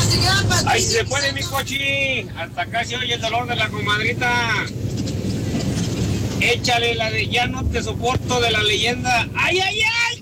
Ahí se puede, mi cochi. Hasta acá se oye el dolor de la comadrita. Échale la de ya no te soporto de la leyenda. ¡Ay, ay, ay!